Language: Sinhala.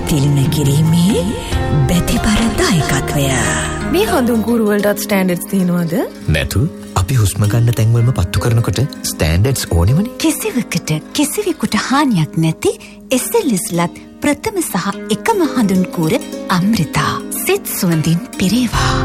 තිළින කිරීමේ බැතිපරදායකත්වය. මේ හඳුන් කූරු වලටත් ස්ටෑන්ඩඩ්ස් තියෙනවද? නැතු. අපි හුස්ම ගන්න තැන්වලම පත්තු කරනකොට ස්ටෑන්ඩඩ්ස් ඕනෙමනේ. කිසිවකට කිසිවෙකුට හානියක් නැති SLSලත් ප්‍රථම සහ එකම හඳුන් කූර අමෘතා. සිත් සුවඳින් පිරේවා.